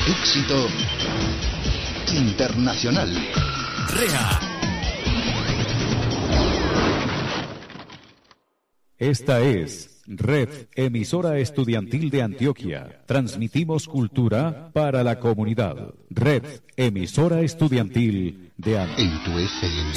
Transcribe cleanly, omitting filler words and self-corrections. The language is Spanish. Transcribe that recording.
Éxito internacional. REA. Esta es Red Emisora Estudiantil de Antioquia. Transmitimos cultura para la comunidad. Red Emisora Estudiantil de Antioquia. En tu FM.